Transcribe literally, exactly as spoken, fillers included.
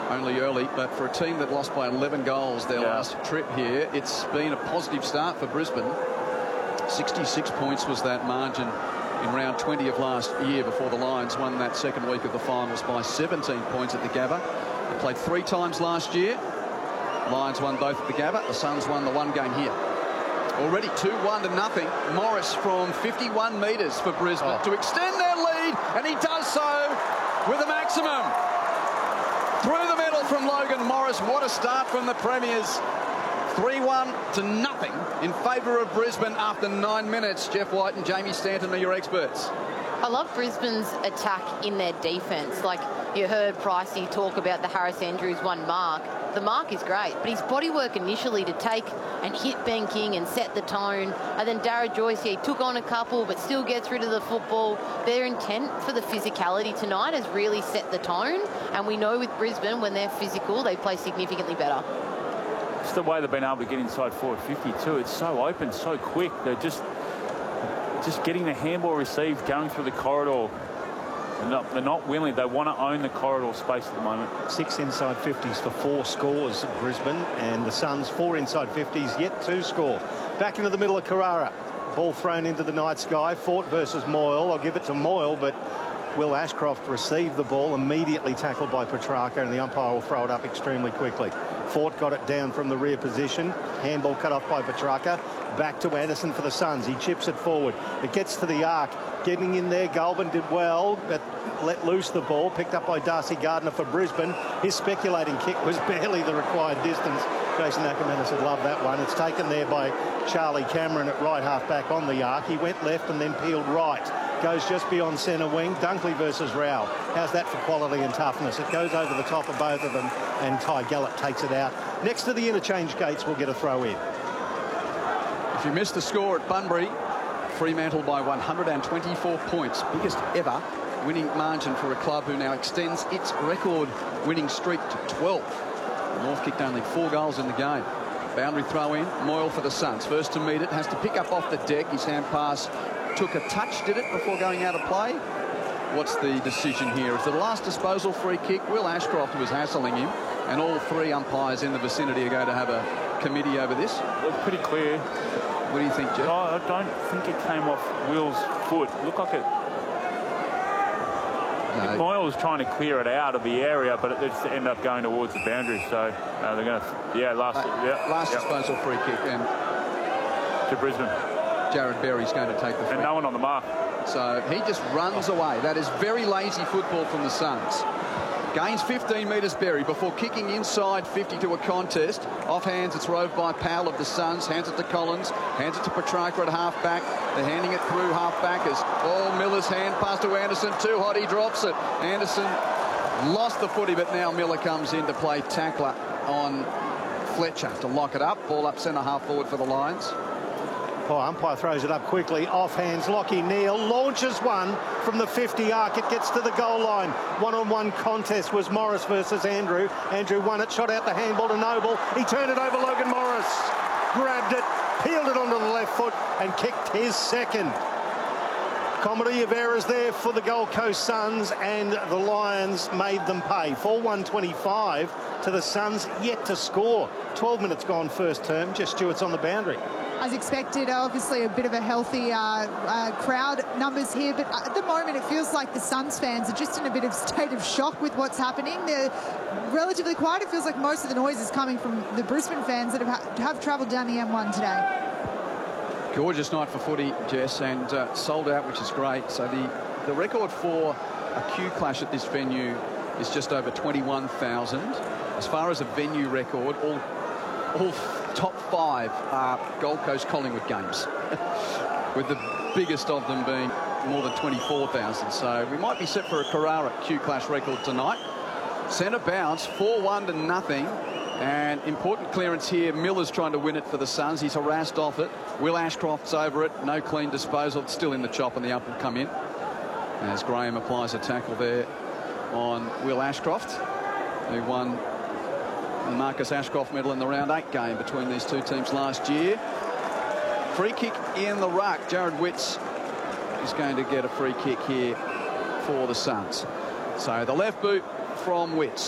only early, but for a team that lost by eleven goals their yeah. last trip here, it's been a positive start for Brisbane. sixty-six points was that margin in round twenty of last year before the Lions won that second week of the finals by seventeen points at the Gabba. They played three times last year. Lions won both at the Gabba. The Suns won the one game here. Already two one to nothing. Morris from fifty-one metres for Brisbane oh. to extend their lead, and he does so with a maximum. Through the middle from Logan Morris. What a start from the Premiers. three one to nothing in favour of Brisbane after nine minutes. Jeff White and Jamie Stanton are your experts. I love Brisbane's attack in their defence. Like you heard Pricey talk about the Harris Andrews one mark. The mark is great, but his bodywork initially to take and hit Ben King and set the tone. And then Darragh Joyce, yeah, he took on a couple, but still gets rid of the football. Their intent for the physicality tonight has really set the tone. And we know with Brisbane, when they're physical, they play significantly better. It's the way they've been able to get inside forward fifty too. It's so open, so quick. They're just just getting the handball received, going through the corridor. They're not, they're not willing. They want to own the corridor space at the moment. Six inside fifties for four scores, Brisbane, and the Suns four inside fifties, yet to score. Back into the middle of Carrara. Ball thrown into the night sky. Fort versus Moyle. I'll give it to Moyle, but Will Ashcroft received the ball, immediately tackled by Petrarca, and the umpire will throw it up extremely quickly. Fort got it down from the rear position. Handball cut off by Petrarca. Back to Anderson for the Suns. He chips it forward. It gets to the arc. Getting in there, Goulburn did well, but let loose the ball. Picked up by Darcy Gardner for Brisbane. His speculating kick was barely the required distance. Jason Ackermanis would love that one. It's taken there by Charlie Cameron at right half back on the arc. He went left and then peeled right. Goes just beyond centre wing. Dunkley versus Rao. How's that for quality and toughness? It goes over the top of both of them, and Ty Gallop takes it out. Next to the interchange gates, we'll get a throw in. If you missed the score at Bunbury, Fremantle by one hundred twenty-four points. Biggest ever winning margin for a club who now extends its record winning streak to twelve. The North kicked only four goals in the game. Boundary throw in. Moyle for the Suns. First to meet it. Has to pick up off the deck. His hand pass took a touch, did it, before going out of play? What's the decision here? Is the last disposal free kick? Will Ashcroft was hassling him, and all three umpires in the vicinity are going to have a committee over this. It's pretty clear. What do you think, Jeff? No, I don't think it came off Will's foot. It looked like it. No. Moyle was trying to clear it out of the area, but it just ended up going towards the boundary. So uh, they're going to, yeah, last, uh, yeah, last yep. disposal free kick, and to Brisbane. Jared Berry's going to take the free. And no one on the mark. So he just runs away. That is very lazy football from the Suns. Gains fifteen metres, Berry, before kicking inside fifty to a contest. Off hands, it's roved by Powell of the Suns. Hands it to Collins. Hands it to Petrarca at half-back. They're handing it through half-backers. Oh, Miller's hand pass to Anderson. Too hot, he drops it. Anderson lost the footy, but now Miller comes in to play tackler on Fletcher to lock it up. Ball up centre half forward for the Lions. Oh, umpire throws it up quickly. Off hands, Lockie Neal launches one from the fifty arc. It gets to the goal line. One-on-one contest was Morris versus Andrew. Andrew won it, shot out the handball to Noble. He turned it over Logan Morris. Grabbed it, peeled it onto the left foot and kicked his second. Comedy of errors there for the Gold Coast Suns, and the Lions made them pay. four one twenty-five to the Suns, yet to score. twelve minutes gone first term. Just Stewart's on the boundary. As expected, obviously a bit of a healthy uh, uh, crowd numbers here, but at the moment it feels like the Suns fans are just in a bit of state of shock with what's happening. They're relatively quiet. It feels like most of the noise is coming from the Brisbane fans that have, have travelled down the M one today. Gorgeous night for footy, Jess, and uh, sold out, which is great. So the, the record for a Q clash at this venue is just over twenty-one thousand. As far as a venue record, all, all top five are Gold Coast Collingwood games, with the biggest of them being more than twenty-four thousand. So we might be set for a Carrara Q clash record tonight. Centre bounce, four one to nothing. And important clearance here. Miller's trying to win it for the Suns. He's harassed off it. Will Ashcroft's over it. No clean disposal. It's still in the chop, and the ump will come in. As Graham applies a tackle there on Will Ashcroft, who won the Marcus Ashcroft medal in the round eight game between these two teams last year. Free kick in the ruck. Jared Witts is going to get a free kick here for the Suns. So the left boot from Witts.